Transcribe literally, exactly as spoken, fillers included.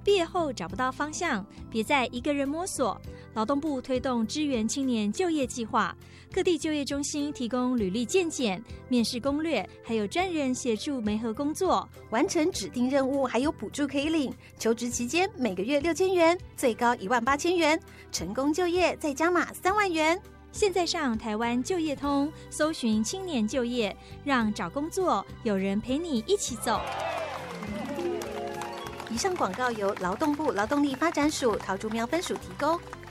毕业后找不到方向，别再一个人摸索。劳动部推动支援青年就业计划，各地就业中心提供履历健检、面试攻略，还有专人协助媒合工作。 完成指定任务还有补助可以领，求职期间每个月六千元，最高一万八千元，成功就业再加码三万元。 现在上台湾就业通，搜寻青年就业，让找工作有人陪你一起走。 以上广告由劳动部劳动力发展署桃竹苗分署提供。